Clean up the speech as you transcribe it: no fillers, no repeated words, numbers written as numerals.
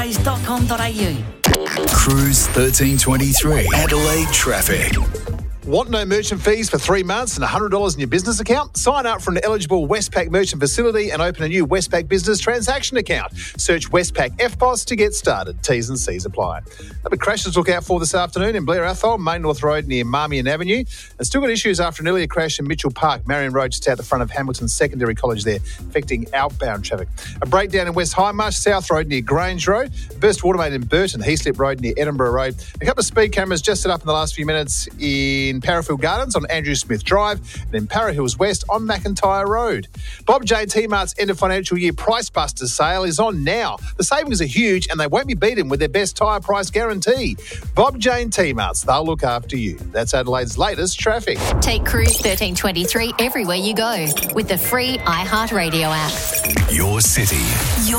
Cruise 1323. Adelaide traffic. Want no merchant fees for 3 months and $100 in your business account? Sign up for an eligible Westpac merchant facility and open a new Westpac business transaction account. Search Westpac FBOS to get started. T's and C's apply. Have a crash to look out for this afternoon in Blair Athol, Main North Road near Marmion Avenue. And still got issues after an earlier crash in Mitchell Park, Marion Road, just out the front of Hamilton Secondary College there, affecting outbound traffic. A breakdown in West Highmarsh, South Road near Grange Road. Burst water main in Burton, Heaslip Road near Edinburgh Road. A couple of speed cameras just set up in the last few minutes in Parafield Gardens on Andrew Smith Drive and in Para Hills West on McIntyre Road. Bob J T-Mart's end of financial year Price Busters sale is on now. The savings are huge and they won't be beaten with their best tyre price guarantee. Bob J T-Mart's, they'll look after you. That's Adelaide's latest traffic. Take Cruise 1323 everywhere you go with the free iHeartRadio app. Your city.